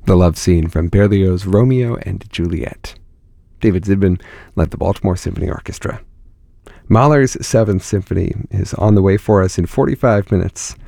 the love scene from Berlioz's Romeo and Juliet. David Zidman led the Baltimore Symphony Orchestra. Mahler's Seventh Symphony is on the way for us in 45 minutes.